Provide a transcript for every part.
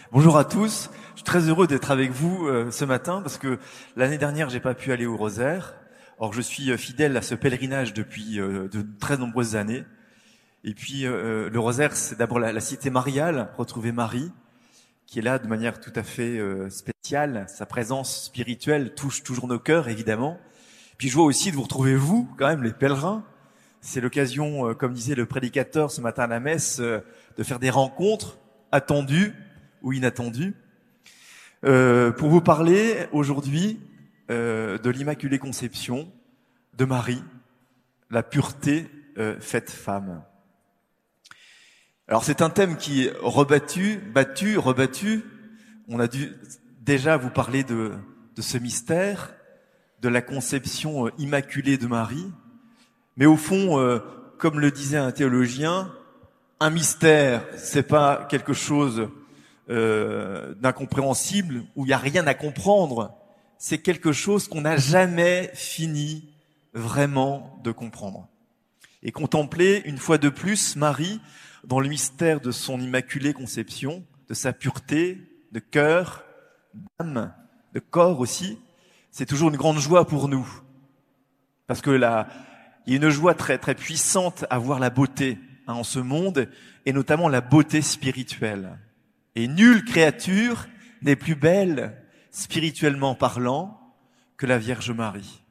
Bonjour à tous. Je suis très heureux d'être avec vous ce matin parce que l'année dernière, j'ai pas pu aller au Rosaire. Or, je suis fidèle à ce pèlerinage depuis de très nombreuses années. Et puis, le Rosaire, c'est d'abord la cité mariale, retrouver Marie, qui est là de manière tout à fait spéciale. Sa présence spirituelle touche toujours nos cœurs, évidemment. Puis, je vois aussi de vous retrouver vous, quand même, les pèlerins. C'est l'occasion, comme disait le prédicateur ce matin à la messe, de faire des rencontres attendues ou inattendues. Pour vous parler aujourd'hui de l'Immaculée Conception de Marie, la pureté faite femme. Alors c'est un thème qui est rebattu. On a dû déjà vous parler de ce mystère, de la conception immaculée de Marie. Mais au fond, comme le disait un théologien, un mystère, c'est pas quelque chose d'incompréhensible où il n'y a rien à comprendre. C'est quelque chose qu'on n'a jamais fini vraiment de comprendre. Et contempler une fois de plus Marie dans le mystère de son immaculée conception, de sa pureté, de cœur, d'âme, de corps aussi, c'est toujours une grande joie pour nous. Parce que là, il y a une joie très très puissante à voir la beauté en ce monde, et notamment la beauté spirituelle. Et nulle créature n'est plus belle, spirituellement parlant, que la Vierge Marie.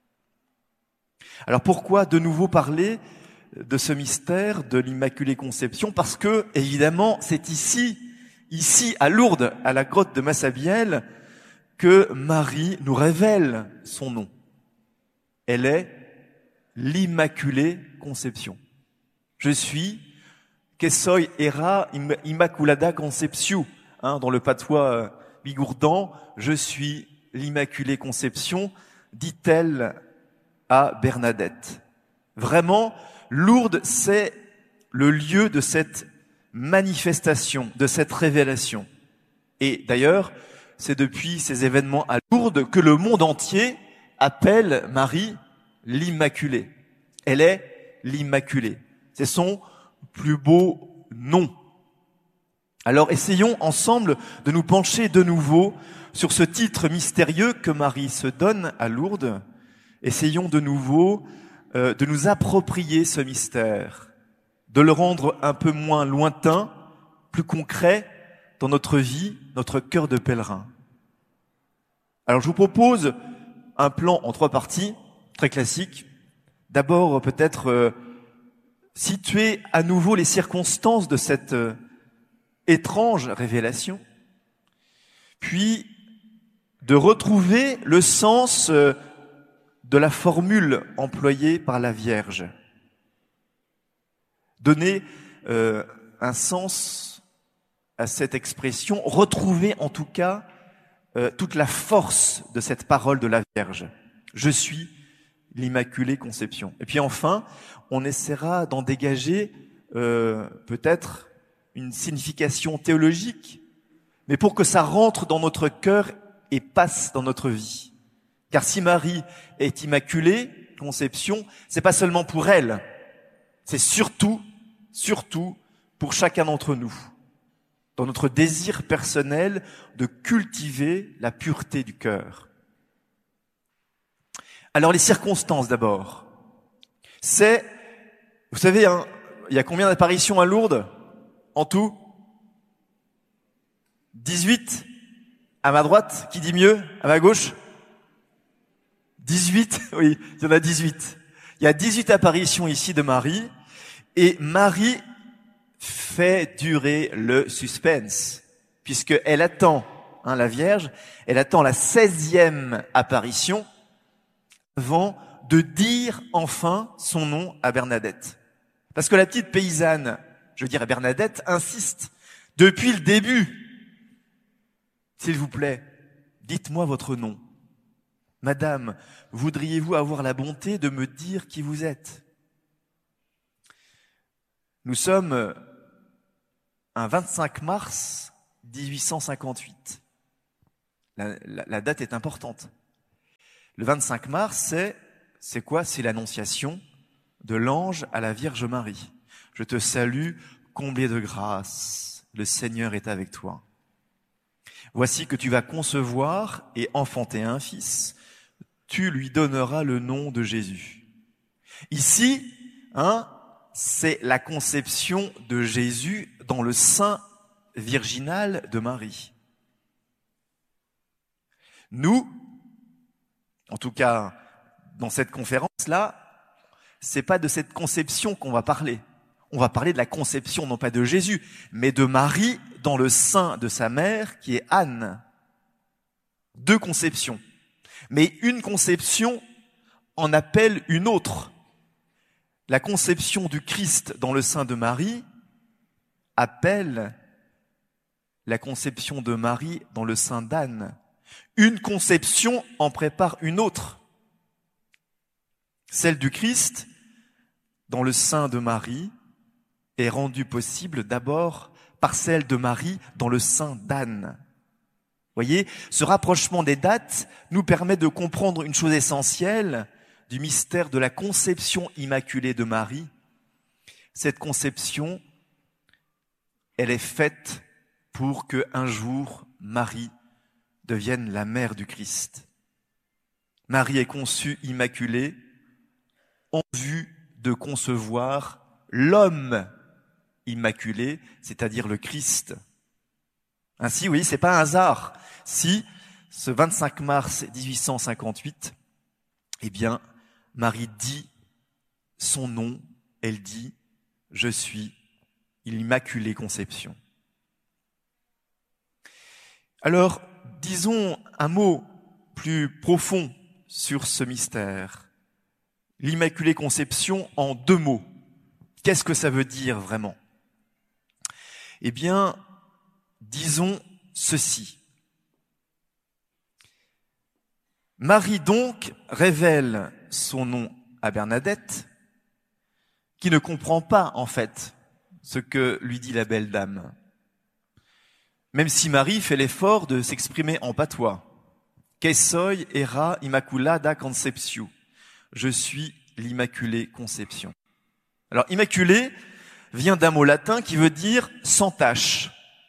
Alors pourquoi de nouveau parler de ce mystère de l'Immaculée Conception? Parce que, évidemment, c'est ici à Lourdes, à la grotte de Massabielle, que Marie nous révèle son nom. Elle est l'Immaculée Conception. Je suis que soy era immaculada conceptio, dans le patois bigourdan, je suis l'Immaculée Conception, dit-elle à Bernadette. Vraiment, Lourdes, c'est le lieu de cette manifestation, de cette révélation. Et d'ailleurs, c'est depuis ces événements à Lourdes que le monde entier appelle Marie l'Immaculée. Elle est l'Immaculée. C'est son plus beau nom. Alors essayons ensemble de nous pencher de nouveau sur ce titre mystérieux que Marie se donne à Lourdes. Essayons de nouveau de nous approprier ce mystère, de le rendre un peu moins lointain, plus concret dans notre vie, notre cœur de pèlerin. Alors je vous propose un plan en 3 parties, très classique. D'abord peut-être situer à nouveau les circonstances de cette étrange révélation, puis de retrouver le sens de la formule employée par la Vierge. Donner un sens à cette expression, retrouver en tout cas toute la force de cette parole de la Vierge. Je suis l'Immaculée Conception. Et puis enfin, on essaiera d'en dégager peut-être une signification théologique, mais pour que ça rentre dans notre cœur et passe dans notre vie. Car si Marie est Immaculée Conception, c'est pas seulement pour elle, c'est surtout pour chacun d'entre nous, dans notre désir personnel de cultiver la pureté du cœur. Alors les circonstances d'abord. C'est, vous savez, il y a combien d'apparitions à Lourdes en tout? 18. À ma droite, qui dit mieux? À ma gauche? 18, oui, il y en a 18. Il y a 18 apparitions ici de Marie, et Marie fait durer le suspense, puisqu'elle attend, la Vierge, elle attend la 16e apparition avant de dire enfin son nom à Bernadette. Parce que la petite paysanne, je veux dire à Bernadette, insiste depuis le début. S'il vous plaît, dites-moi votre nom. Madame, voudriez-vous avoir la bonté de me dire qui vous êtes? Nous sommes un 25 mars 1858. La date est importante. Le 25 mars, c'est quoi? C'est l'annonciation de l'ange à la Vierge Marie. Je te salue, comblée de grâce, le Seigneur est avec toi. Voici que tu vas concevoir et enfanter un fils. Tu lui donneras le nom de Jésus. Ici, c'est la conception de Jésus dans le sein virginal de Marie. Nous, en tout cas dans cette conférence-là, c'est pas de cette conception qu'on va parler. On va parler de la conception, non pas de Jésus, mais de Marie dans le sein de sa mère, qui est Anne. 2 conceptions. Mais une conception en appelle une autre. La conception du Christ dans le sein de Marie appelle la conception de Marie dans le sein d'Anne. Une conception en prépare une autre. Celle du Christ dans le sein de Marie est rendue possible d'abord par celle de Marie dans le sein d'Anne. Voyez, ce rapprochement des dates nous permet de comprendre une chose essentielle du mystère de la conception immaculée de Marie. Cette conception, elle est faite pour que un jour Marie devienne la mère du Christ. Marie est conçue immaculée en vue de concevoir l'homme immaculé, c'est-à-dire le Christ. Ainsi, oui, c'est pas un hasard si, ce 25 mars 1858, eh bien, Marie dit son nom, elle dit « Je suis l'Immaculée Conception ». Alors, disons un mot plus profond sur ce mystère. L'Immaculée Conception en 2 mots. Qu'est-ce que ça veut dire vraiment? Eh bien, disons ceci. Marie donc révèle son nom à Bernadette, qui ne comprend pas en fait ce que lui dit la belle dame. Même si Marie fait l'effort de s'exprimer en patois. Que soy era immaculada conceptio. Je suis l'Immaculée Conception. Alors, immaculée vient d'un mot latin qui veut dire sans tache.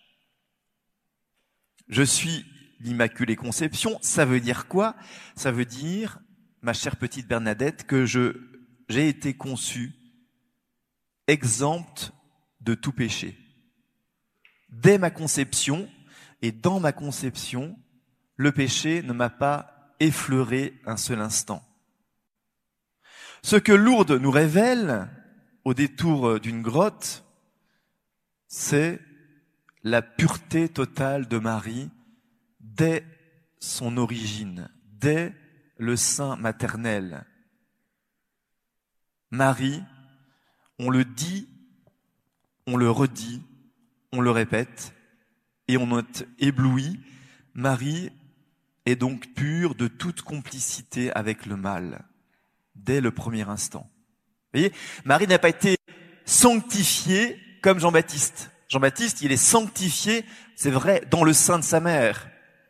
Je suis l'Immaculée Conception, ça veut dire quoi? Ça veut dire, ma chère petite Bernadette, que j'ai été conçue exempte de tout péché. Dès ma conception et dans ma conception, le péché ne m'a pas effleuré un seul instant. Ce que Lourdes nous révèle au détour d'une grotte, c'est la pureté totale de Marie dès son origine, dès le sein maternel. Marie, on le dit, on le redit, on le répète, et on est ébloui. Marie est donc pure de toute complicité avec le mal, dès le premier instant. Vous voyez, Marie n'a pas été sanctifiée comme Jean-Baptiste. Jean-Baptiste, il est sanctifié, c'est vrai, dans le sein de sa mère.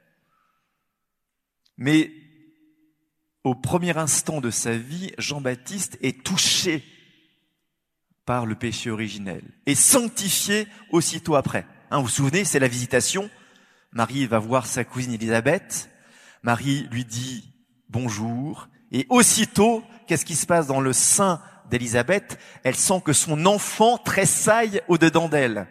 Mais au premier instant de sa vie, Jean-Baptiste est touché par le péché originel et sanctifié aussitôt après. Vous vous souvenez, c'est la visitation. Marie va voir sa cousine Élisabeth. Marie lui dit bonjour. Et aussitôt, qu'est-ce qui se passe dans le sein d'Élisabeth? Elle sent que son enfant tressaille au-dedans d'elle.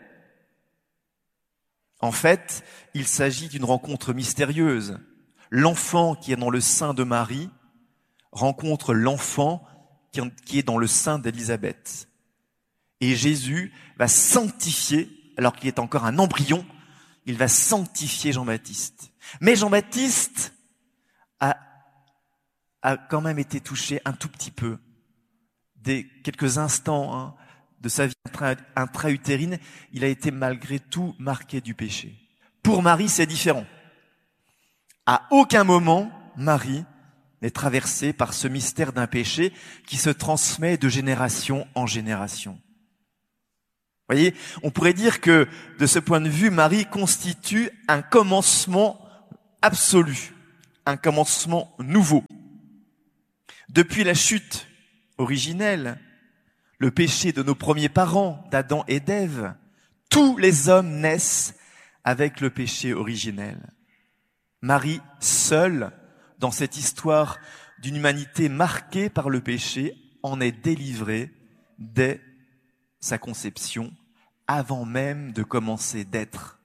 En fait, il s'agit d'une rencontre mystérieuse. L'enfant qui est dans le sein de Marie rencontre l'enfant qui est dans le sein d'Élisabeth. Et Jésus va sanctifier, alors qu'il est encore un embryon, il va sanctifier Jean-Baptiste. Mais Jean-Baptiste a quand même été touché un tout petit peu, dès quelques instants de sa vie intra-utérine, il a été malgré tout marqué du péché. Pour Marie, c'est différent. À aucun moment, Marie n'est traversée par ce mystère d'un péché qui se transmet de génération en génération. Vous voyez, on pourrait dire que, de ce point de vue, Marie constitue un commencement absolu, un commencement nouveau. Depuis la chute originelle, le péché de nos premiers parents, d'Adam et d'Ève, tous les hommes naissent avec le péché originel. Marie, seule, dans cette histoire d'une humanité marquée par le péché, en est délivrée dès sa conception, avant même de commencer d'être.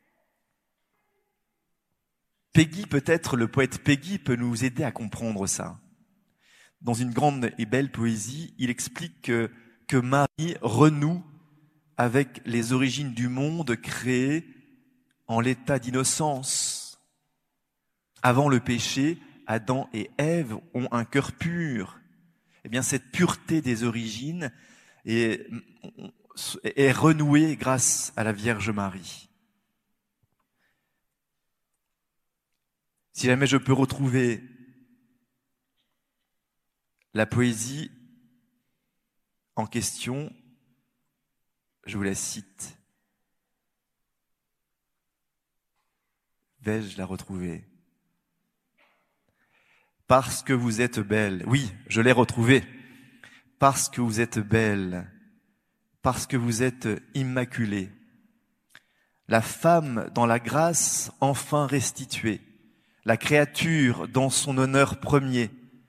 Peggy, peut-être le poète Peggy peut nous aider à comprendre ça. Dans une grande et belle poésie, il explique que Marie renoue avec les origines du monde créé en l'état d'innocence. Avant le péché, Adam et Ève ont un cœur pur. Eh bien, cette pureté des origines est renouée grâce à la Vierge Marie. Si jamais je peux retrouver la poésie en question, je vous la cite. Vais-je la retrouver? Parce que vous êtes belle. Oui, je l'ai retrouvée. Parce que vous êtes belle. Parce que vous êtes immaculée. La femme dans la grâce enfin restituée. La créature dans son honneur premier.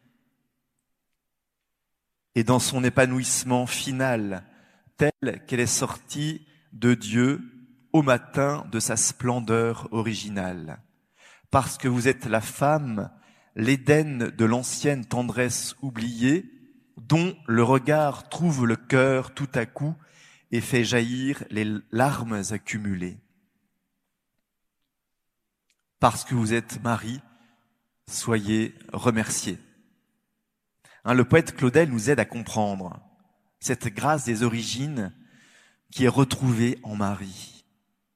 Et dans son épanouissement final, telle qu'elle est sortie de Dieu au matin de sa splendeur originale. Parce que vous êtes la femme, l'Éden de l'ancienne tendresse oubliée, dont le regard trouve le cœur tout à coup et fait jaillir les larmes accumulées. Parce que vous êtes Marie, soyez remerciés. Le poète Claudel nous aide à comprendre cette grâce des origines qui est retrouvée en Marie.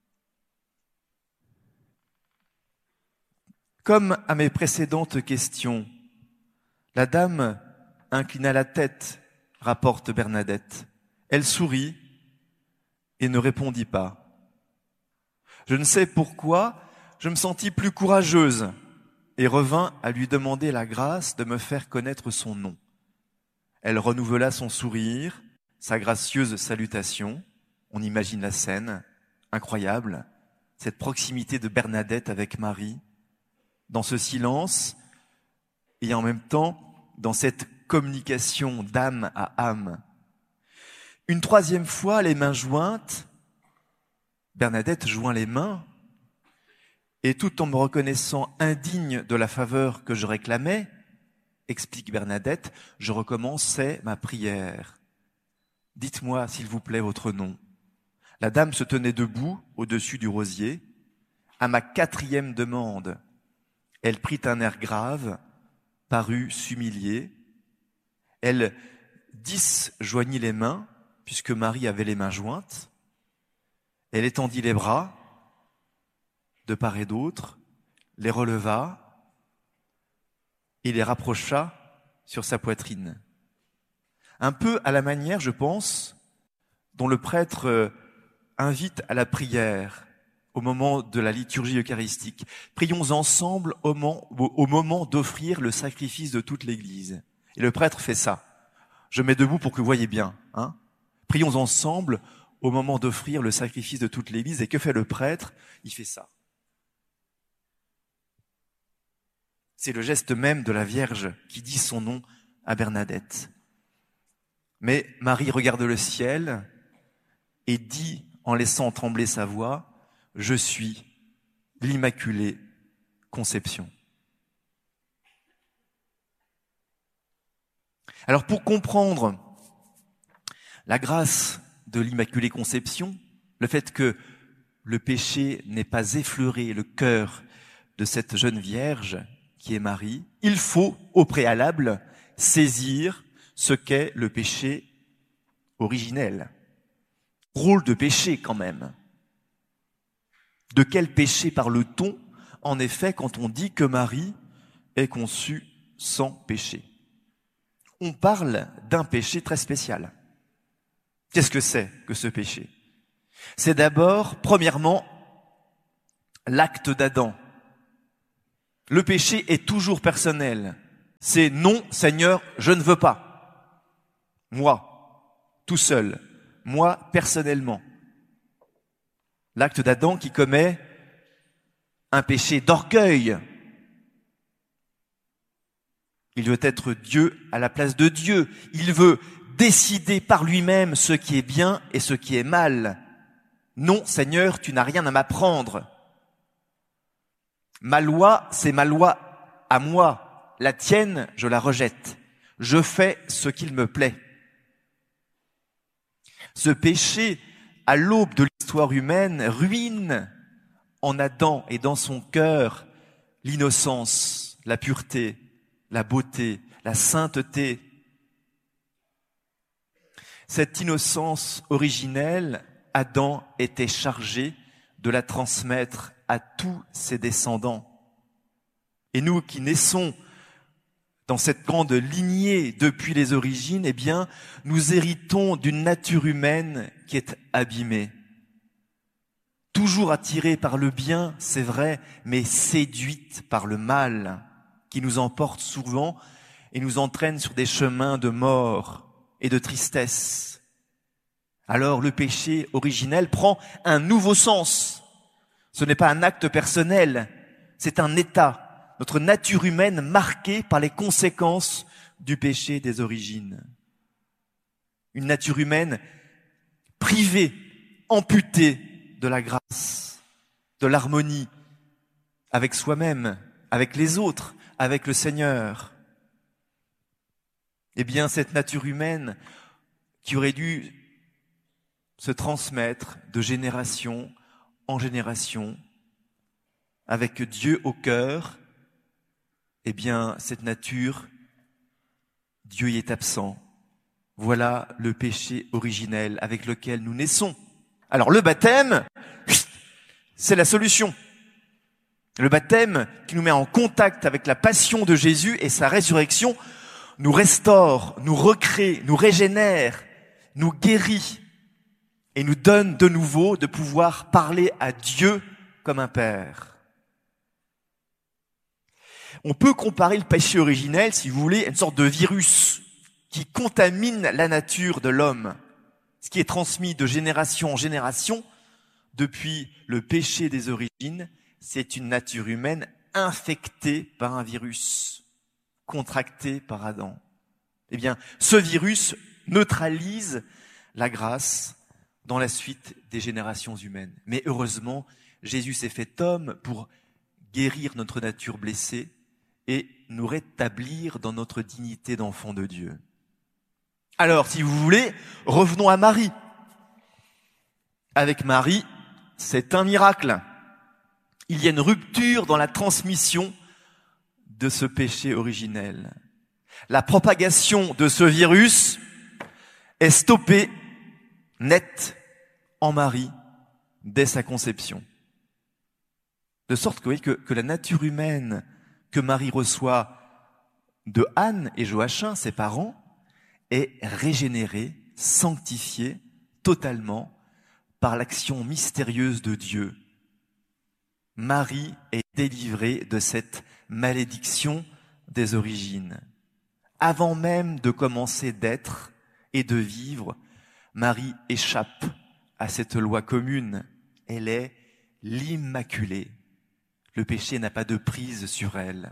Comme à mes précédentes questions, la dame inclina la tête, rapporte Bernadette. Elle sourit et ne répondit pas. Je ne sais pourquoi, je me sentis plus courageuse et revins à lui demander la grâce de me faire connaître son nom. Elle renouvela son sourire, sa gracieuse salutation. On imagine la scène, incroyable, cette proximité de Bernadette avec Marie, dans ce silence et en même temps dans cette communication d'âme à âme. Une troisième fois, les mains jointes, Bernadette joint les mains, et tout en me reconnaissant indigne de la faveur que je réclamais, explique Bernadette, je recommençais ma prière. Dites-moi, s'il vous plaît, votre nom. La dame se tenait debout au-dessus du rosier. À ma quatrième demande, elle prit un air grave, parut s'humilier. Elle disjoignit les mains, puisque Marie avait les mains jointes. Elle étendit les bras, de part et d'autre, les releva et les rapprocha sur sa poitrine. Un peu à la manière, je pense, dont le prêtre invite à la prière au moment de la liturgie eucharistique. Prions ensemble au moment d'offrir le sacrifice de toute l'Église. Et le prêtre fait ça. Je mets debout pour que vous voyez bien. Prions ensemble au moment d'offrir le sacrifice de toute l'Église. Et que fait le prêtre? Il fait ça. C'est le geste même de la Vierge qui dit son nom à Bernadette. Mais Marie regarde le ciel et dit, en laissant trembler sa voix, « Je suis l'Immaculée Conception ». Alors pour comprendre la grâce de l'Immaculée Conception, le fait que le péché n'ait pas effleuré le cœur de cette jeune Vierge qui est Marie, il faut au préalable saisir ce qu'est le péché originel. Rôle de péché quand même. De quel péché parle-t-on en effet quand on dit que Marie est conçue sans péché? On parle d'un péché très spécial. Qu'est-ce que c'est que ce péché? C'est d'abord, premièrement, l'acte d'Adam. Le péché est toujours personnel. C'est non, Seigneur, je ne veux pas. Moi, tout seul. Moi, personnellement. L'acte d'Adam qui commet un péché d'orgueil. Il veut être Dieu à la place de Dieu. Il veut décider par lui-même ce qui est bien et ce qui est mal. Non, Seigneur, tu n'as rien à m'apprendre. Ma loi, c'est ma loi à moi. La tienne, je la rejette. Je fais ce qu'il me plaît. Ce péché, à l'aube de l'histoire humaine, ruine en Adam et dans son cœur l'innocence, la pureté, la beauté, la sainteté. Cette innocence originelle, Adam était chargé de la transmettre à tous ses descendants. Et nous qui naissons dans cette grande lignée depuis les origines, eh bien, nous héritons d'une nature humaine qui est abîmée. Toujours attirée par le bien, c'est vrai, mais séduite par le mal, qui nous emporte souvent et nous entraîne sur des chemins de mort et de tristesse. Alors le péché originel prend un nouveau sens. Ce n'est pas un acte personnel, c'est un état. Notre nature humaine marquée par les conséquences du péché des origines. Une nature humaine privée, amputée de la grâce, de l'harmonie avec soi-même, avec les autres, avec le Seigneur. Eh bien, cette nature humaine qui aurait dû se transmettre de génération en génération, avec Dieu au cœur, eh bien, cette nature, Dieu y est absent. Voilà le péché originel avec lequel nous naissons. Alors, le baptême, c'est la solution. Le baptême qui nous met en contact avec la passion de Jésus et sa résurrection nous restaure, nous recrée, nous régénère, nous guérit et nous donne de nouveau de pouvoir parler à Dieu comme un Père. On peut comparer le péché originel, si vous voulez, à une sorte de virus qui contamine la nature de l'homme, ce qui est transmis de génération en génération depuis le péché des origines. C'est une nature humaine infectée par un virus, contracté par Adam. Eh bien, ce virus neutralise la grâce dans la suite des générations humaines. Mais heureusement, Jésus s'est fait homme pour guérir notre nature blessée et nous rétablir dans notre dignité d'enfant de Dieu. Alors, si vous voulez, revenons à Marie. Avec Marie, c'est un miracle. Il y a une rupture dans la transmission de ce péché originel. La propagation de ce virus est stoppée net en Marie dès sa conception. De sorte que, vous voyez, que la nature humaine que Marie reçoit de Anne et Joachim, ses parents, est régénérée, sanctifiée totalement par l'action mystérieuse de Dieu. Marie est délivrée de cette malédiction des origines. Avant même de commencer d'être et de vivre, Marie échappe à cette loi commune. Elle est l'Immaculée. Le péché n'a pas de prise sur elle.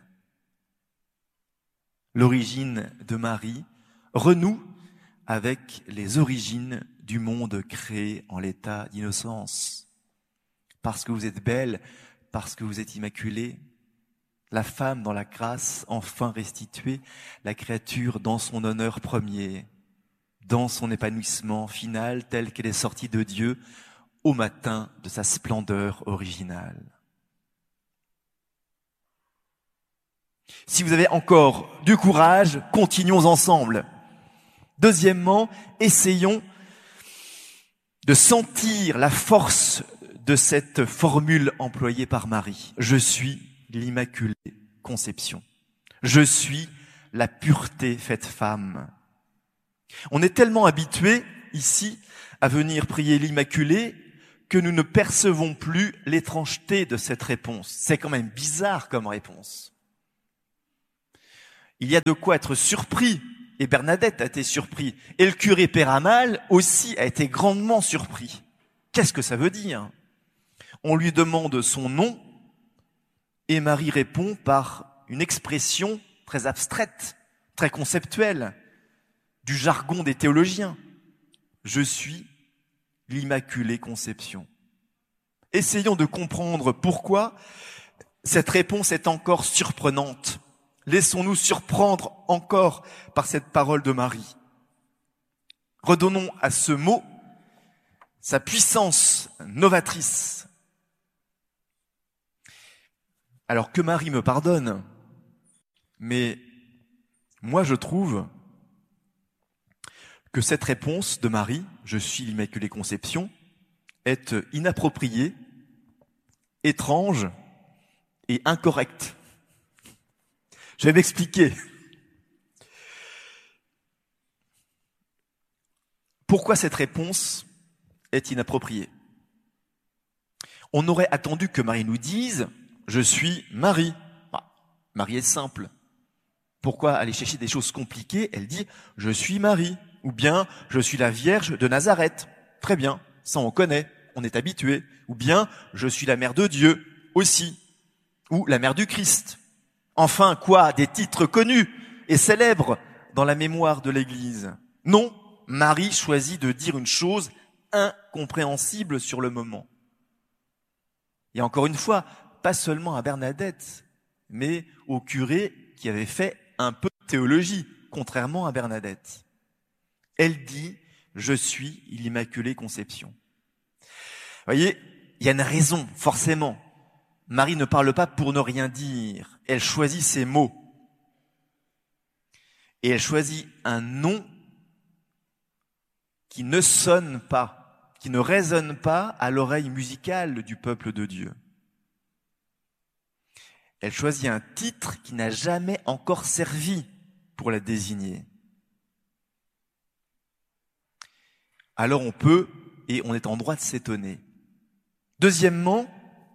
L'origine de Marie renoue avec les origines du monde créé en l'état d'innocence. Parce que vous êtes belle, parce que vous êtes immaculée, la femme dans la grâce enfin restituée, la créature dans son honneur premier, dans son épanouissement final tel qu'elle est sortie de Dieu au matin de sa splendeur originale. Si vous avez encore du courage, continuons ensemble. Deuxièmement, essayons de sentir la force de cette formule employée par Marie. Je suis l'Immaculée Conception. Je suis la pureté faite femme. On est tellement habitués ici à venir prier l'Immaculée que nous ne percevons plus l'étrangeté de cette réponse. C'est quand même bizarre comme réponse. Il y a de quoi être surpris, et Bernadette a été surpris, et le curé Péramal aussi a été grandement surpris. Qu'est-ce que ça veut dire ? On lui demande son nom, Et Marie répond par une expression très abstraite, très conceptuelle, du jargon des théologiens. Je suis l'Immaculée Conception. Essayons de comprendre pourquoi cette réponse est encore surprenante. Laissons-nous surprendre encore par cette parole de Marie. Redonnons à ce mot sa puissance novatrice. Alors que Marie me pardonne, mais moi je trouve que cette réponse de Marie, je suis l'Immaculée Conception, est inappropriée, étrange et incorrecte. Je vais m'expliquer. Pourquoi cette réponse est inappropriée? On aurait attendu que Marie nous dise « Je suis Marie ». Marie est simple. Pourquoi aller chercher des choses compliquées? Elle dit « Je suis Marie ». Ou bien « Je suis la Vierge de Nazareth ». Très bien, ça on connaît, on est habitué. Ou bien « Je suis la mère de Dieu » aussi. Ou la mère du Christ. Enfin, quoi? Des titres connus et célèbres dans la mémoire de l'Église. Non, Marie choisit de dire une chose incompréhensible sur le moment. Et encore une fois, pas seulement à Bernadette, mais au curé qui avait fait un peu de théologie, contrairement à Bernadette. Elle dit « Je suis l'Immaculée Conception ». Vous voyez, il y a une raison, forcément. Marie ne parle pas pour ne rien dire. Elle choisit ses mots. Et elle choisit un nom qui ne sonne pas, qui ne résonne pas à l'oreille musicale du peuple de Dieu. Elle choisit un titre qui n'a jamais encore servi pour la désigner. Alors on peut, et on est en droit de s'étonner. Deuxièmement,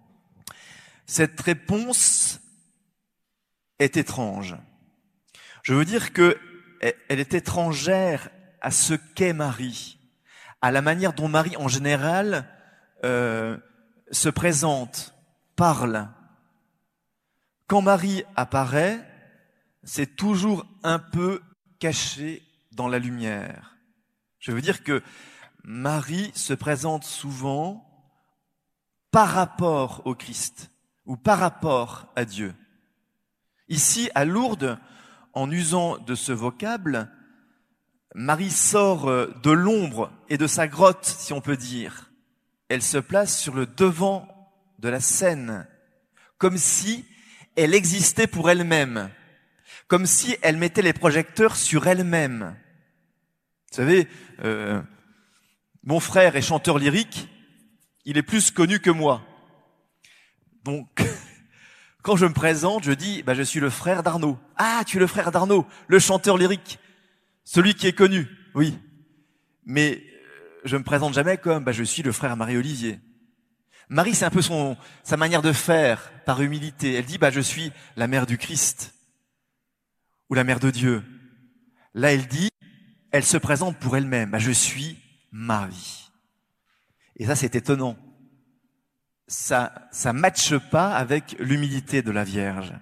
cette réponse est étrange. Je veux dire qu'elle est étrangère à ce qu'est Marie, à la manière dont Marie, en général, se présente, parle. Quand Marie apparaît, c'est toujours un peu caché dans la lumière. Je veux dire que Marie se présente souvent par rapport au Christ ou par rapport à Dieu. Ici, à Lourdes, en usant de ce vocable, Marie sort de l'ombre et de sa grotte, si on peut dire. Elle se place sur le devant de la scène, comme si elle existait pour elle-même, comme si elle mettait les projecteurs sur elle-même. Vous savez, mon frère est chanteur lyrique, il est plus connu que moi. Donc, quand je me présente, je dis, je suis le frère d'Arnaud. Ah, tu es le frère d'Arnaud, le chanteur lyrique, celui qui est connu, oui. Mais je me présente jamais comme, je suis le frère Marie-Olivier. Marie, c'est un peu sa manière de faire, par humilité. Elle dit, je suis la mère du Christ, ou la mère de Dieu. Là, elle se présente pour elle-même, je suis Marie. Et ça, c'est étonnant. Ça matche pas avec l'humilité de la Vierge.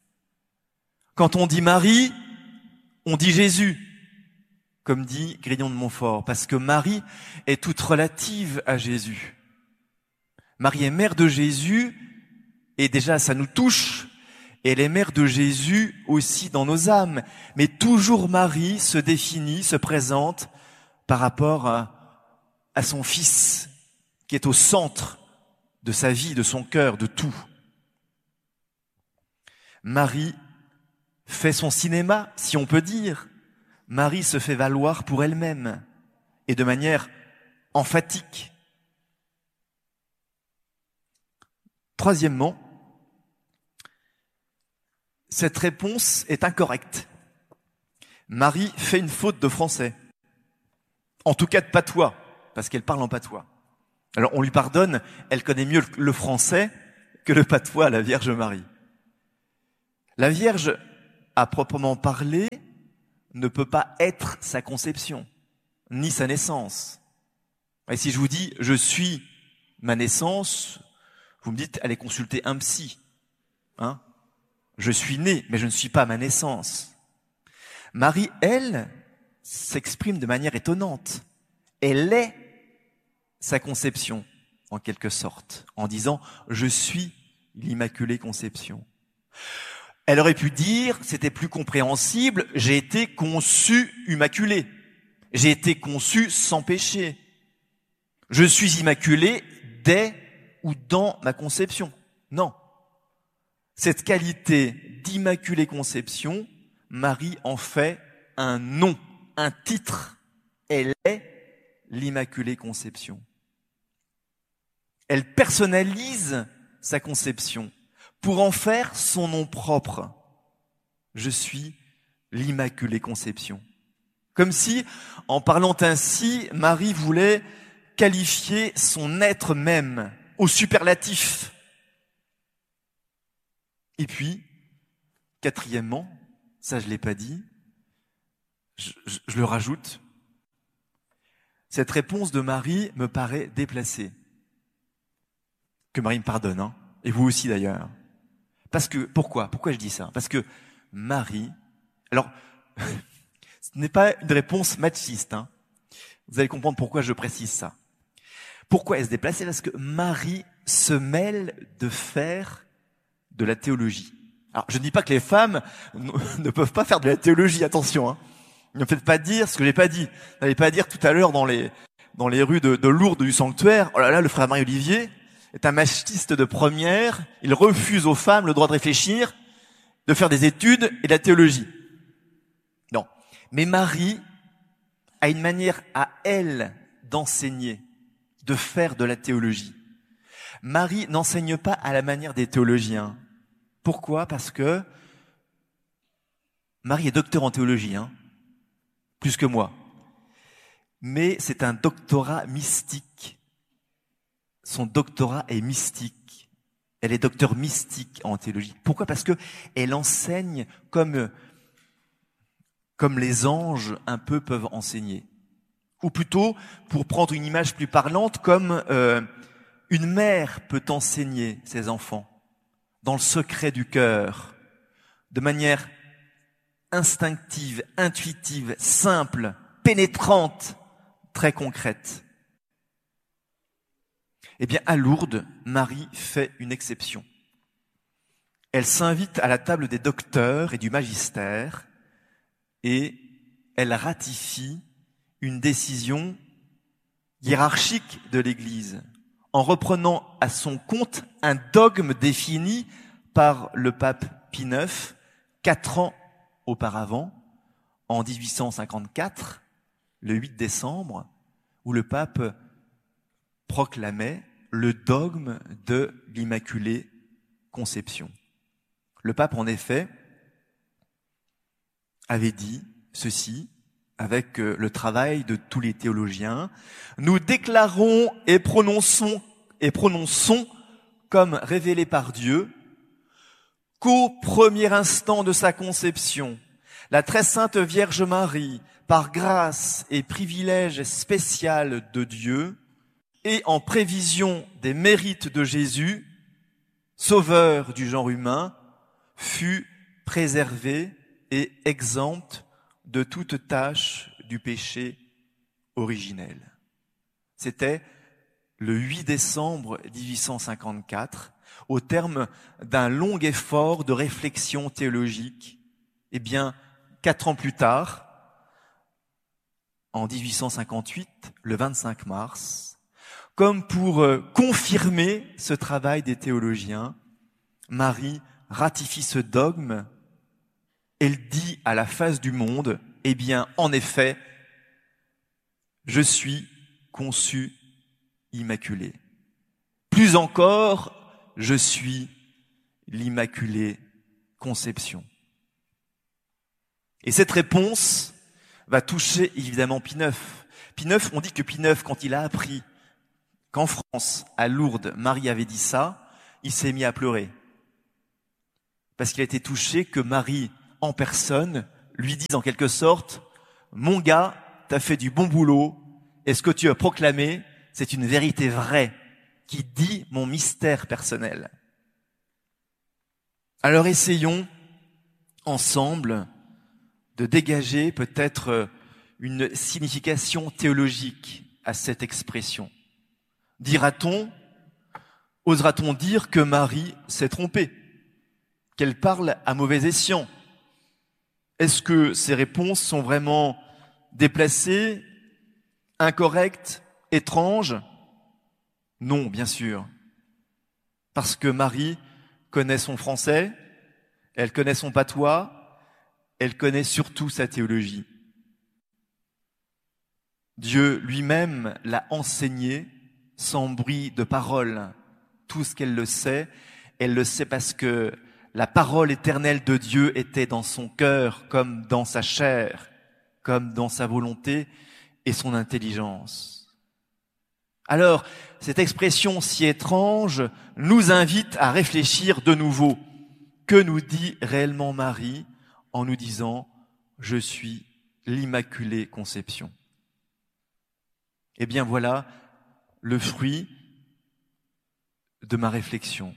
Quand on dit Marie, on dit Jésus, comme dit Grignon de Montfort, parce que Marie est toute relative à Jésus. Marie est mère de Jésus, et déjà ça nous touche, et elle est mère de Jésus aussi dans nos âmes. Mais toujours Marie se définit, se présente par rapport à son Fils, qui est au centre de sa vie, de son cœur, de tout. Marie fait son cinéma, si on peut dire. Marie se fait valoir pour elle-même, et de manière emphatique. Troisièmement, cette réponse est incorrecte. Marie fait une faute de français. En tout cas de patois, parce qu'elle parle en patois. Alors on lui pardonne, elle connaît mieux le français que le patois, la Vierge Marie. La Vierge, à proprement parler, ne peut pas être sa conception, ni sa naissance. Et si je vous dis « je suis ma naissance », vous me dites « allez consulter un psy ». Hein? Je suis né, mais je ne suis pas ma naissance. Marie, elle, s'exprime de manière étonnante. Elle est sa conception, en quelque sorte, en disant « je suis l'Immaculée Conception ». Elle aurait pu dire, c'était plus compréhensible, « j'ai été conçue immaculée, j'ai été conçue sans péché, je suis immaculée dès ou dans ma conception ». Non. Cette qualité d'Immaculée Conception, Marie en fait un nom, un titre. Elle est l'Immaculée Conception. Elle personnalise sa conception pour en faire son nom propre. Je suis l'Immaculée Conception. Comme si, en parlant ainsi, Marie voulait qualifier son être même au superlatif. Et puis, quatrièmement, ça je l'ai pas dit, je le rajoute, cette réponse de Marie me paraît déplacée. Que Marie me pardonne, hein, et vous aussi d'ailleurs. Parce que, pourquoi je dis ça? Parce que Marie, alors, ce n'est pas une réponse machiste, hein. Vous allez comprendre pourquoi je précise ça. Pourquoi elle se déplace? Parce que Marie se mêle de faire de la théologie. Alors, je ne dis pas que les femmes ne peuvent pas faire de la théologie, attention, hein. Ne me faites pas dire ce que j'ai pas dit. Vous n'allez pas dire tout à l'heure dans les rues de Lourdes du sanctuaire, oh là là, le frère Marie-Olivier est un machiste de première, il refuse aux femmes le droit de réfléchir, de faire des études et de la théologie. Non. Mais Marie a une manière à elle d'enseigner, de faire de la théologie. Marie n'enseigne pas à la manière des théologiens. Pourquoi? Parce que Marie est docteur en théologie, hein, plus que moi. Mais c'est un doctorat mystique. Son doctorat est mystique. Elle est docteur mystique en théologie. Pourquoi? Parce que elle enseigne comme les anges un peu peuvent enseigner. Ou plutôt, pour prendre une image plus parlante, comme une mère peut enseigner ses enfants dans le secret du cœur, de manière instinctive, intuitive, simple, pénétrante, très concrète. Eh bien, à Lourdes, Marie fait une exception. Elle s'invite à la table des docteurs et du magistère et elle ratifie une décision hiérarchique de l'Église en reprenant à son compte un dogme défini par le pape Pie IX 4 ans auparavant, en 1854, le 8 décembre, où le pape proclamait le dogme de l'Immaculée Conception. Le pape, en effet, avait dit ceci, avec le travail de tous les théologiens: nous déclarons et prononçons comme révélé par Dieu qu'au premier instant de sa conception, la très sainte Vierge Marie, par grâce et privilège spécial de Dieu, et en prévision des mérites de Jésus, sauveur du genre humain, fut préservée et exempte de toute tâche du péché originel. C'était le 8 décembre 1854, au terme d'un long effort de réflexion théologique. Eh bien, 4 ans plus tard, en 1858, le 25 mars, comme pour confirmer ce travail des théologiens, Marie ratifie ce dogme. Elle dit à la face du monde, eh bien, en effet, je suis conçue immaculée. Plus encore, je suis l'Immaculée Conception. Et cette réponse va toucher évidemment Pie IX. Pie IX, on dit que Pie IX, quand il a appris qu'en France, à Lourdes, Marie avait dit ça, il s'est mis à pleurer. Parce qu'il a été touché que Marie, en personne, lui dise en quelque sorte: mon gars, t'as fait du bon boulot, et ce que tu as proclamé, c'est une vérité vraie, qui dit mon mystère personnel. Alors essayons ensemble de dégager peut-être une signification théologique à cette expression. Osera-t-on dire que Marie s'est trompée, qu'elle parle à mauvais escient? Est-ce que ces réponses sont vraiment déplacées, incorrectes, étranges? Non, bien sûr. Parce que Marie connaît son français, elle connaît son patois, elle connaît surtout sa théologie. Dieu lui-même l'a enseigné sans bruit de parole. Tout ce qu'elle le sait, elle le sait parce que la parole éternelle de Dieu était dans son cœur, comme dans sa chair, comme dans sa volonté et son intelligence. Alors, cette expression si étrange nous invite à réfléchir de nouveau. Que nous dit réellement Marie en nous disant « Je suis l'Immaculée Conception ». Eh bien voilà le fruit de ma réflexion.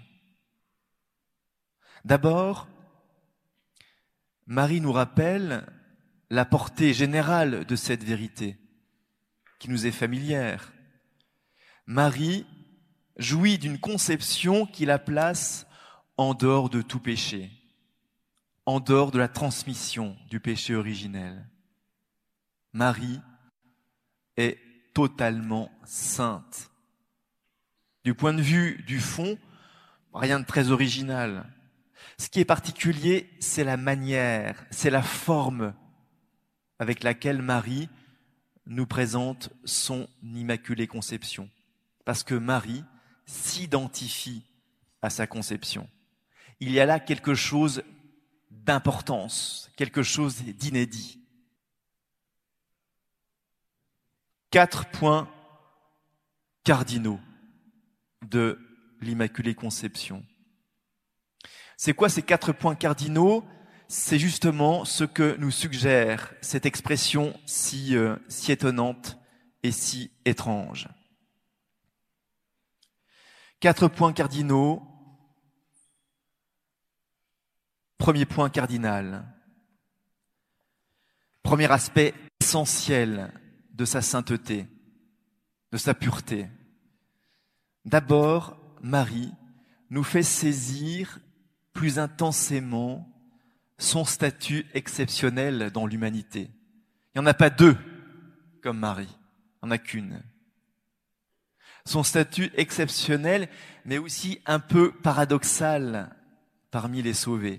D'abord, Marie nous rappelle la portée générale de cette vérité qui nous est familière. Marie jouit d'une conception qui la place en dehors de tout péché, en dehors de la transmission du péché originel. Marie est totalement sainte. Du point de vue du fond, rien de très original. Ce qui est particulier, c'est la manière, c'est la forme avec laquelle Marie nous présente son Immaculée Conception. Parce que Marie s'identifie à sa conception. Il y a là quelque chose d'importance, quelque chose d'inédit. 4 points cardinaux de l'Immaculée Conception. C'est quoi ces 4 points cardinaux? C'est justement ce que nous suggère cette expression si étonnante et si étrange. 4 points cardinaux. Premier point cardinal. Premier aspect essentiel de sa sainteté, de sa pureté. D'abord, Marie nous fait saisir plus intensément son statut exceptionnel dans l'humanité. Il n'y en a pas 2 comme Marie, il n'y en a qu'une. Son statut exceptionnel, mais aussi un peu paradoxal parmi les sauvés.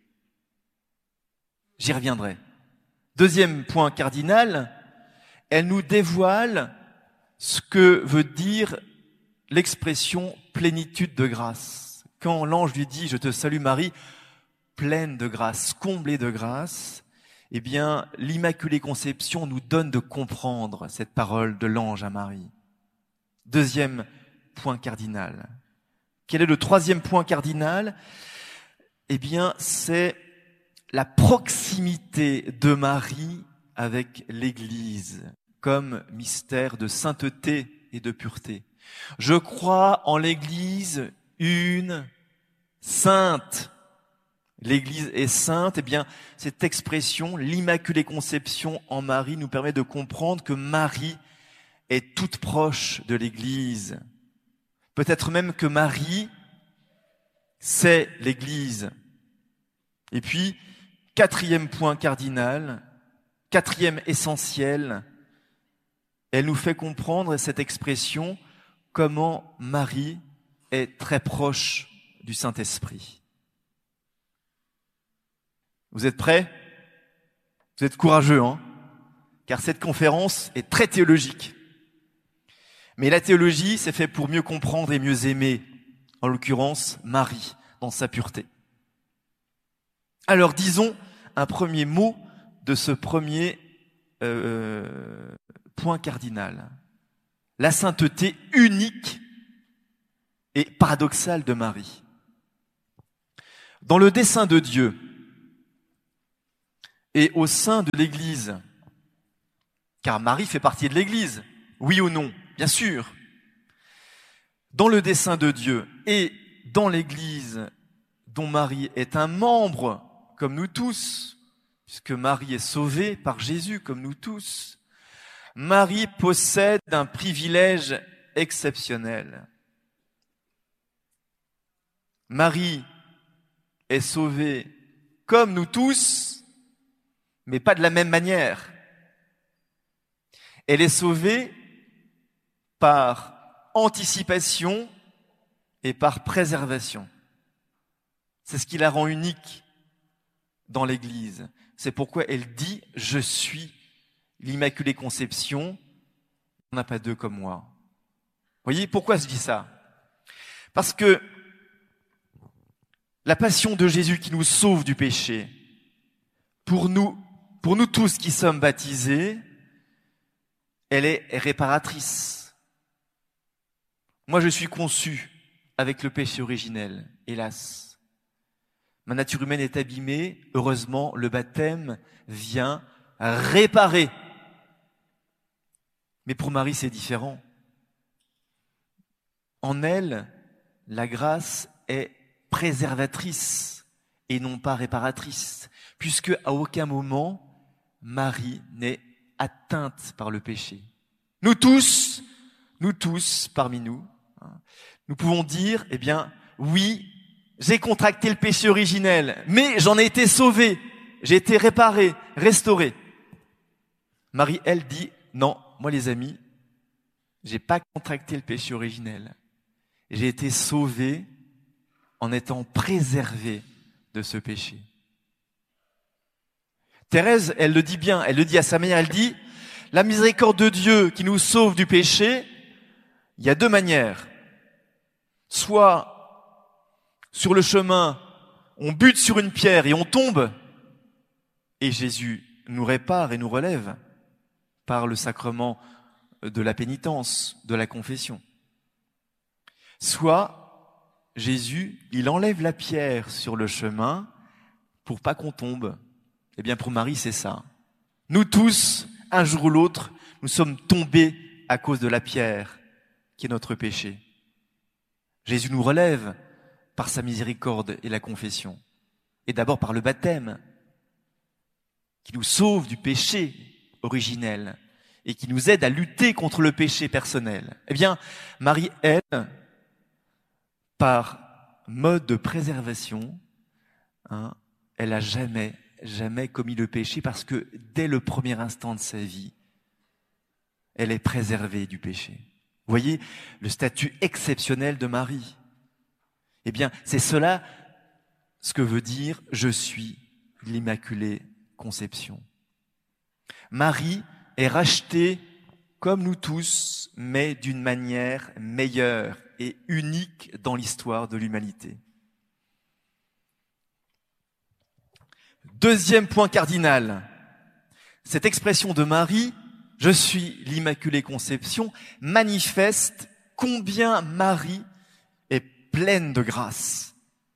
J'y reviendrai. Deuxième point cardinal, elle nous dévoile ce que veut dire l'expression plénitude de grâce. Quand l'ange lui dit « Je te salue Marie », pleine de grâce, comblée de grâce, eh bien, l'Immaculée Conception nous donne de comprendre cette parole de l'ange à Marie. Deuxième point cardinal. Quel est le troisième point cardinal? Eh bien, c'est la proximité de Marie avec l'Église comme mystère de sainteté et de pureté. Je crois en l'Église une sainte. L'Église est sainte. Eh bien, cette expression, l'Immaculée Conception en Marie, nous permet de comprendre que Marie est toute proche de l'Église. Peut-être même que Marie, c'est l'Église. Et puis, quatrième point cardinal, quatrième essentiel, elle nous fait comprendre cette expression, comment Marie est très proche du Saint-Esprit. Vous êtes prêts? Vous êtes courageux, hein? Car cette conférence est très théologique. Mais la théologie, c'est fait pour mieux comprendre et mieux aimer, en l'occurrence Marie, dans sa pureté. Alors disons un premier mot de ce premier point cardinal. La sainteté unique et paradoxale de Marie. Dans le dessein de Dieu et au sein de l'Église, car Marie fait partie de l'Église, oui ou non? Bien sûr. Dans le dessein de Dieu et dans l'Église, dont Marie est un membre, comme nous tous, puisque Marie est sauvée par Jésus, comme nous tous, Marie possède un privilège exceptionnel. Marie est sauvée comme nous tous, mais pas de la même manière. Elle est sauvée par anticipation et par préservation. C'est ce qui la rend unique dans l'Église. C'est pourquoi elle dit « Je suis l'Immaculée Conception, il n'y en a pas deux comme moi ». Vous voyez, pourquoi je dis ça? Parce que la passion de Jésus qui nous sauve du péché, pour nous tous qui sommes baptisés, elle est réparatrice. Moi, je suis conçu avec le péché originel, hélas. Ma nature humaine est abîmée. Heureusement, le baptême vient réparer. Mais pour Marie, c'est différent. En elle, la grâce est préservatrice et non pas réparatrice, puisque à aucun moment, Marie n'est atteinte par le péché. Nous tous parmi nous, nous pouvons dire, eh bien, oui, j'ai contracté le péché originel, mais j'en ai été sauvé, j'ai été réparé, restauré. Marie, elle, dit, non, moi les amis, j'ai pas contracté le péché originel. J'ai été sauvé en étant préservé de ce péché. Thérèse, elle le dit bien, elle le dit à sa manière, elle dit, la miséricorde de Dieu qui nous sauve du péché, il y a deux manières. Soit sur le chemin, on bute sur une pierre et on tombe, et Jésus nous répare et nous relève par le sacrement de la pénitence, de la confession. Soit Jésus, il enlève la pierre sur le chemin pour pas qu'on tombe. Eh bien pour Marie, c'est ça. Nous tous, un jour ou l'autre, nous sommes tombés à cause de la pierre qui est notre péché. Jésus nous relève par sa miséricorde et la confession. Et d'abord par le baptême, qui nous sauve du péché originel et qui nous aide à lutter contre le péché personnel. Eh bien, Marie, elle, par mode de préservation, elle a jamais commis le péché parce que dès le premier instant de sa vie, elle est préservée du péché. Vous voyez le statut exceptionnel de Marie. Eh bien, c'est cela ce que veut dire « Je suis l'Immaculée Conception ». Marie est rachetée comme nous tous, mais d'une manière meilleure et unique dans l'histoire de l'humanité. Deuxième point cardinal, cette expression de Marie, « Je suis l'Immaculée Conception », manifeste combien Marie est pleine de grâce.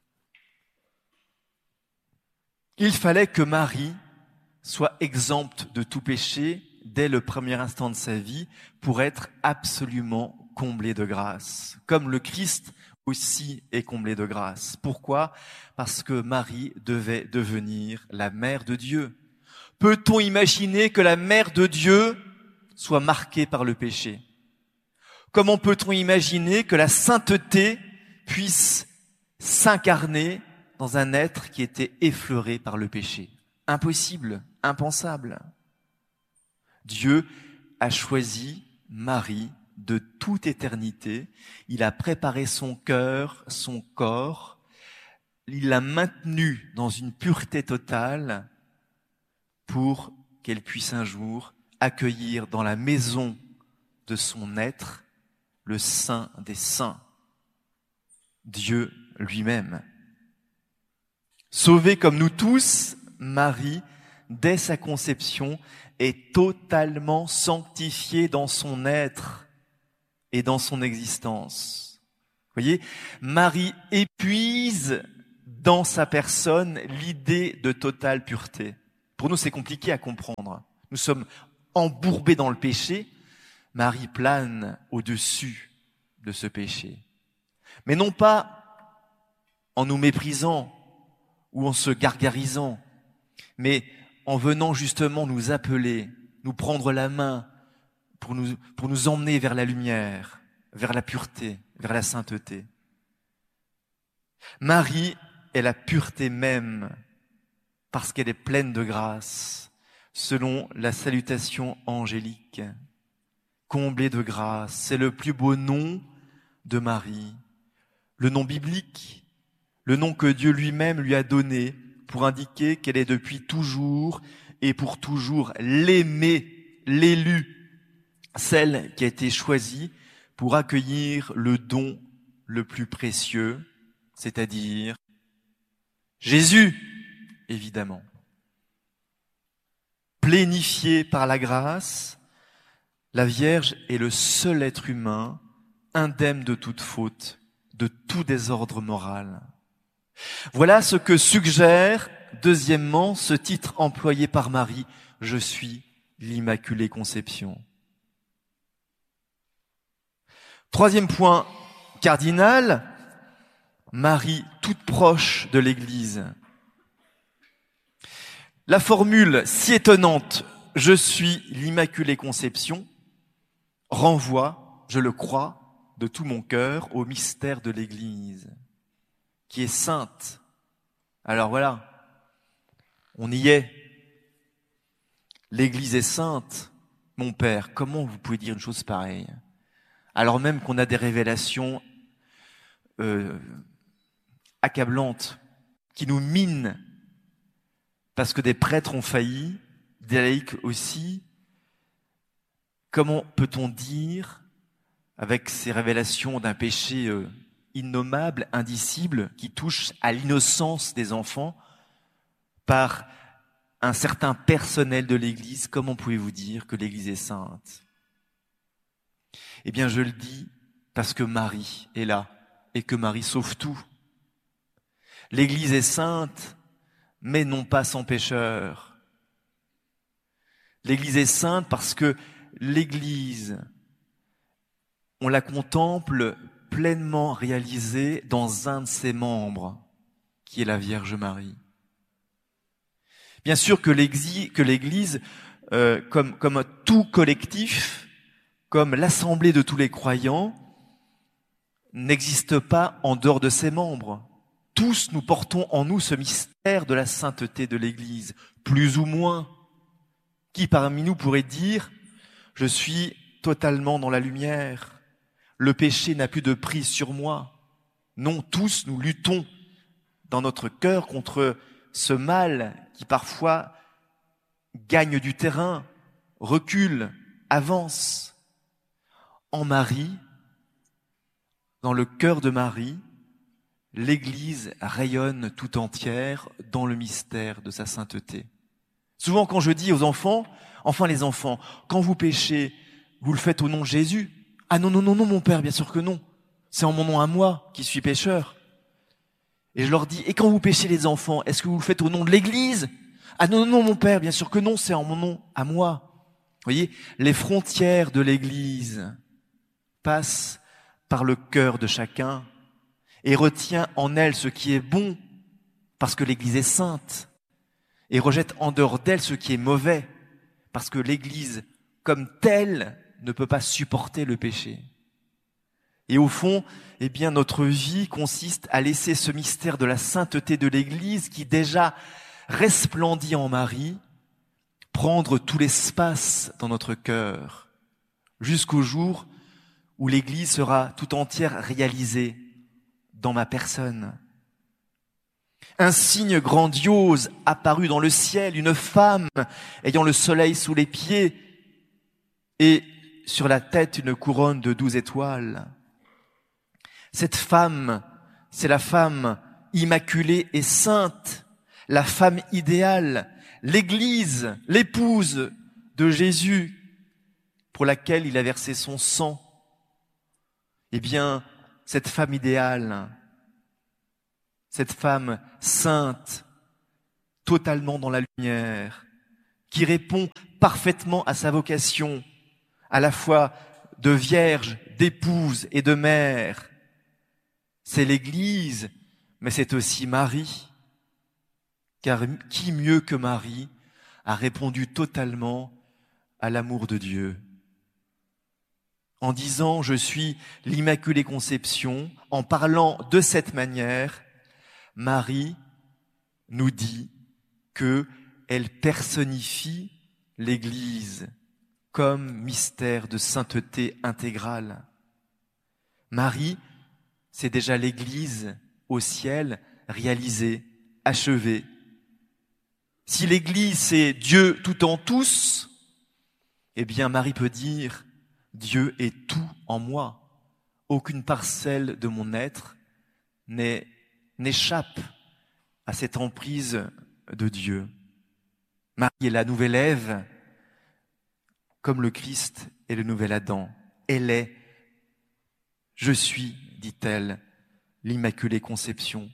Il fallait que Marie soit exempte de tout péché dès le premier instant de sa vie pour être absolument comblée de grâce, comme le Christ aussi est comblé de grâce. Pourquoi ? Parce que Marie devait devenir la mère de Dieu. Peut-on imaginer que la mère de Dieu soit marquée par le péché ? Comment peut-on imaginer que la sainteté puisse s'incarner dans un être qui était effleuré par le péché ? Impossible, impensable. Dieu a choisi Marie de toute éternité. Il a préparé son cœur, son corps. Il l'a maintenue dans une pureté totale pour qu'elle puisse un jour accueillir dans la maison de son être le Saint des Saints, Dieu lui-même. Sauvée comme nous tous, Marie, dès sa conception, est totalement sanctifiée dans son être et dans son existence. Vous voyez, Marie épuise dans sa personne l'idée de totale pureté. Pour nous, c'est compliqué à comprendre. Nous sommes embourbés dans le péché. Marie plane au-dessus de ce péché. Mais non pas en nous méprisant ou en se gargarisant, mais en venant justement nous appeler, nous prendre la main pour nous emmener vers la lumière, vers la pureté, vers la sainteté. Marie est la pureté même parce qu'elle est pleine de grâce, selon la salutation angélique. Comblée de grâce, c'est le plus beau nom de Marie, le nom biblique, le nom que Dieu lui-même lui a donné pour indiquer qu'elle est depuis toujours et pour toujours l'aimée, l'élue, celle qui a été choisie pour accueillir le don le plus précieux, c'est-à-dire Jésus, évidemment. Plénifiée par la grâce, la Vierge est le seul être humain indemne de toute faute, de tout désordre moral. Voilà ce que suggère, deuxièmement, ce titre employé par Marie, « Je suis l'Immaculée Conception ». Troisième point cardinal, Marie toute proche de l'Église. La formule si étonnante « Je suis l'Immaculée Conception » renvoie, je le crois, de tout mon cœur au mystère de l'Église, qui est sainte. Alors voilà, on y est. L'Église est sainte. Mon Père, comment vous pouvez dire une chose pareille ? Alors même qu'on a des révélations accablantes, qui nous minent, parce que des prêtres ont failli, des laïcs aussi. Comment peut-on dire, avec ces révélations d'un péché innommable, indicible, qui touche à l'innocence des enfants, par un certain personnel de l'Église, comment pouvez-vous dire que l'Église est sainte ? Eh bien, je le dis parce que Marie est là et que Marie sauve tout. L'Église est sainte, mais non pas sans pécheur. L'Église est sainte parce que l'Église, on la contemple pleinement réalisée dans un de ses membres, qui est la Vierge Marie. Bien sûr que l'Église, comme tout collectif, comme l'assemblée de tous les croyants, n'existe pas en dehors de ses membres. Tous nous portons en nous ce mystère de la sainteté de l'Église, plus ou moins. Qui parmi nous pourrait dire « Je suis totalement dans la lumière, le péché n'a plus de prise sur moi ». Non, tous nous luttons dans notre cœur contre ce mal qui parfois gagne du terrain, recule, avance. En Marie, dans le cœur de Marie, l'Église rayonne tout entière dans le mystère de sa sainteté. Souvent quand je dis aux enfants, enfin les enfants, quand vous péchez, vous le faites au nom de Jésus. Ah non, mon Père, bien sûr que non. C'est en mon nom à moi qui suis pécheur. Et je leur dis, et quand vous péchez les enfants, est-ce que vous le faites au nom de l'Église ? Ah non, mon Père, bien sûr que non, c'est en mon nom à moi. Vous voyez, les frontières de l'Église passent par le cœur de chacun et retient en elle ce qui est bon, parce que l'Église est sainte, et rejette en dehors d'elle ce qui est mauvais, parce que l'Église, comme telle, ne peut pas supporter le péché. Et au fond, eh bien, notre vie consiste à laisser ce mystère de la sainteté de l'Église, qui déjà resplendit en Marie, prendre tout l'espace dans notre cœur, jusqu'au jour où l'Église sera tout entière réalisée dans ma personne. Un signe grandiose apparut dans le ciel, une femme ayant le soleil sous les pieds et sur la tête une couronne de 12 étoiles. Cette femme, c'est la femme immaculée et sainte, la femme idéale, l'Église, l'épouse de Jésus, pour laquelle il a versé son sang. Eh bien, cette femme idéale, cette femme sainte, totalement dans la lumière, qui répond parfaitement à sa vocation, à la fois de vierge, d'épouse et de mère. C'est l'Église mais c'est aussi Marie, car qui mieux que Marie a répondu totalement à l'amour de Dieu. En disant « Je suis l'Immaculée Conception », en parlant de cette manière, Marie nous dit qu'elle personnifie l'Église comme mystère de sainteté intégrale. Marie, c'est déjà l'Église au ciel réalisée, achevée. Si l'Église, c'est Dieu tout en tous, eh bien Marie peut dire « Dieu est tout en moi. Aucune parcelle de mon être n'échappe à cette emprise de Dieu. » Marie est la nouvelle Ève, comme le Christ est le nouvel Adam. Elle est, je suis, dit-elle, l'Immaculée Conception.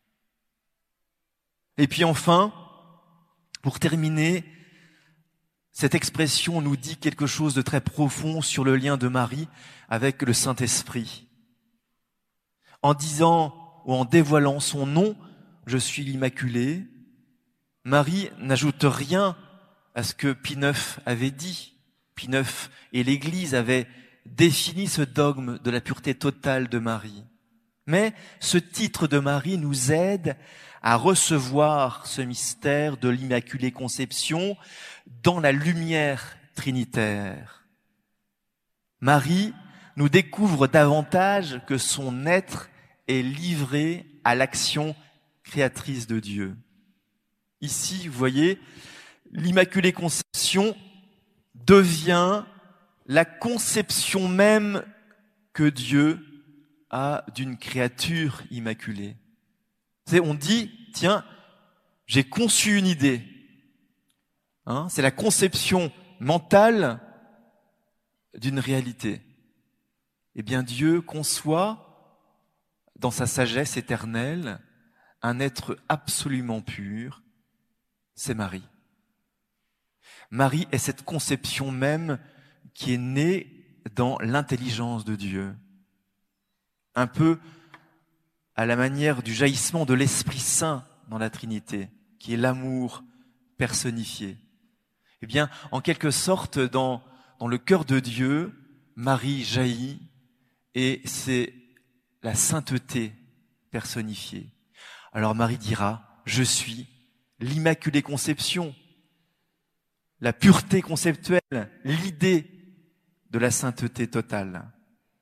Et puis enfin, pour terminer, cette expression nous dit quelque chose de très profond sur le lien de Marie avec le Saint-Esprit. En disant ou en dévoilant son nom, je suis l'Immaculée, Marie n'ajoute rien à ce que Pie IX avait dit. Pie IX et l'Église avaient défini ce dogme de la pureté totale de Marie. Mais ce titre de Marie nous aide à recevoir ce mystère de l'Immaculée Conception dans la lumière trinitaire. Marie nous découvre davantage que son être est livré à l'action créatrice de Dieu. Ici, vous voyez, l'Immaculée Conception devient la conception même que Dieu a d'une créature immaculée. On dit, tiens, j'ai conçu une idée. C'est la conception mentale d'une réalité. Eh bien, Dieu conçoit, dans sa sagesse éternelle, un être absolument pur, c'est Marie. Marie est cette conception même qui est née dans l'intelligence de Dieu. Un peu à la manière du jaillissement de l'Esprit Saint dans la Trinité, qui est l'amour personnifié. Eh bien, en quelque sorte, dans le cœur de Dieu, Marie jaillit et c'est la sainteté personnifiée. Alors Marie dira, je suis l'Immaculée Conception, la pureté conceptuelle, l'idée de la sainteté totale.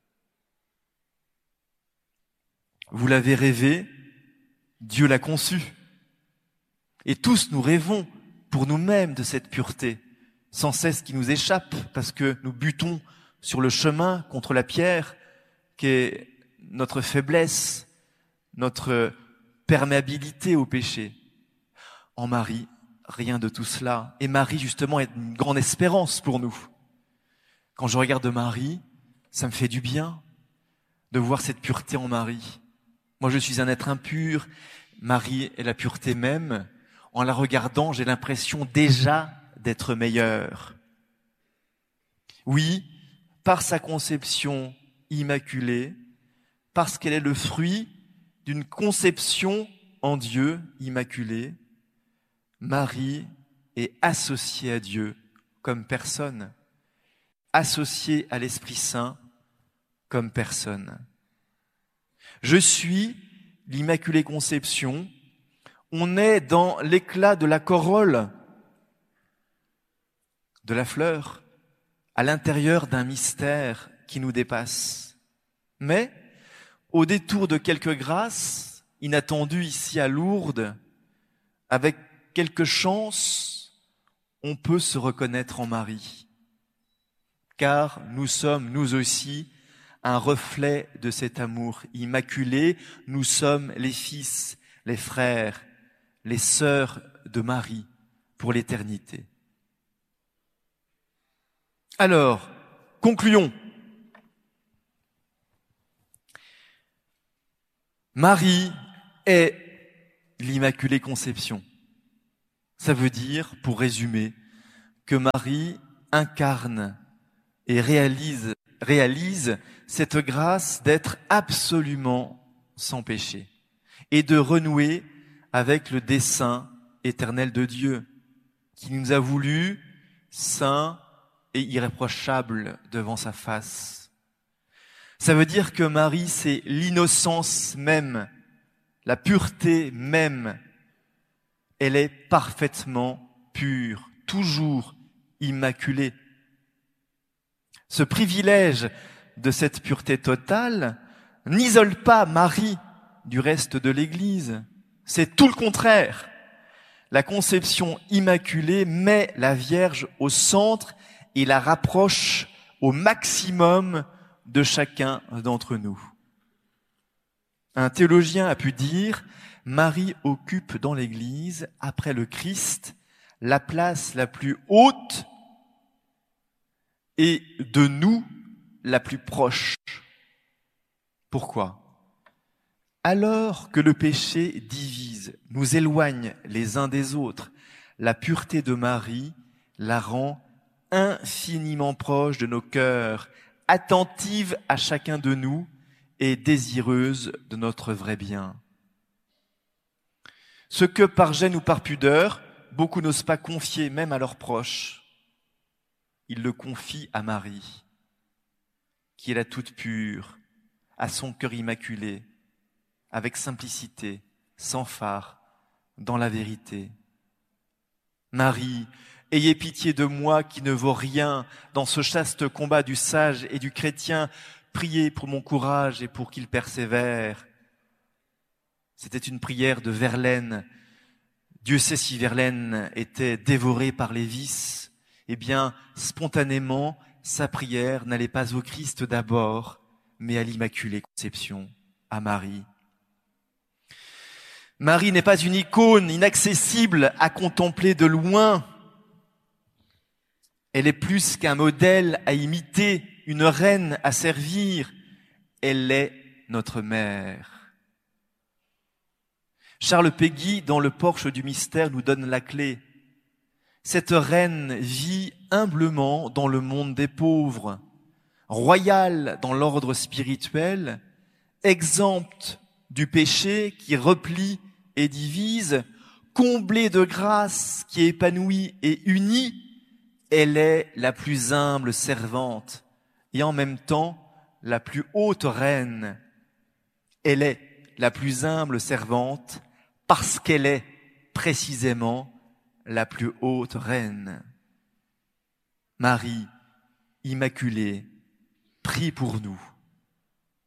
Vous l'avez rêvé, Dieu l'a conçu. Et tous nous rêvons pour nous-mêmes de cette pureté, sans cesse qui nous échappe, parce que nous butons sur le chemin contre la pierre, qui est notre faiblesse, notre perméabilité au péché. En Marie, rien de tout cela. Et Marie, justement, est une grande espérance pour nous. Quand je regarde Marie, ça me fait du bien de voir cette pureté en Marie. Moi, je suis un être impur. Marie est la pureté même. En la regardant, j'ai l'impression déjà d'être meilleur. Oui, par sa conception immaculée, parce qu'elle est le fruit d'une conception en Dieu immaculée, Marie est associée à Dieu comme personne, associée à l'Esprit Saint comme personne. Je suis l'Immaculée Conception. On est dans l'éclat de la corolle, de la fleur, à l'intérieur d'un mystère qui nous dépasse. Mais, au détour de quelques grâces inattendues ici à Lourdes, avec quelques chances, on peut se reconnaître en Marie. Car nous sommes, nous aussi, un reflet de cet amour immaculé. Nous sommes les fils, les frères, les sœurs de Marie pour l'éternité. Alors, concluons. Marie est l'Immaculée Conception. Ça veut dire, pour résumer, que Marie incarne et réalise cette grâce d'être absolument sans péché. et de renouer avec le dessein éternel de Dieu, qui nous a voulu saints et irréprochables devant sa face. Ça veut dire que Marie, c'est l'innocence même, la pureté même. Elle est parfaitement pure, toujours immaculée. Ce privilège de cette pureté totale n'isole pas Marie du reste de l'Église. C'est tout le contraire. La conception immaculée met la Vierge au centre et la rapproche au maximum de chacun d'entre nous. Un théologien a pu dire « Marie occupe dans l'Église, après le Christ, la place la plus haute et de nous la plus proche. » Pourquoi ? Alors que le péché divise, nous éloigne les uns des autres, la pureté de Marie la rend infiniment proche de nos cœurs, attentive à chacun de nous et désireuse de notre vrai bien. Ce que par gêne ou par pudeur, beaucoup n'osent pas confier même à leurs proches, ils le confient à Marie, qui est la toute pure, à son cœur immaculé, avec simplicité, sans phare, dans la vérité. Marie, ayez pitié de moi qui ne vaux rien dans ce chaste combat du sage et du chrétien. Priez pour mon courage et pour qu'il persévère. C'était une prière de Verlaine. Dieu sait si Verlaine était dévoré par les vices. Eh bien, spontanément, sa prière n'allait pas au Christ d'abord, mais à l'Immaculée Conception, à Marie. Marie n'est pas une icône inaccessible à contempler de loin. Elle est plus qu'un modèle à imiter, une reine à servir. Elle est notre mère. Charles Péguy, dans le Porche du mystère, nous donne la clé. Cette reine vit humblement dans le monde des pauvres, royale dans l'ordre spirituel, exempte du péché qui replie et divise, comblée de grâce qui épanouit et unit. Elle est la plus humble servante et en même temps la plus haute reine. Elle est la plus humble servante parce qu'elle est précisément la plus haute reine. Marie, Immaculée, prie pour nous.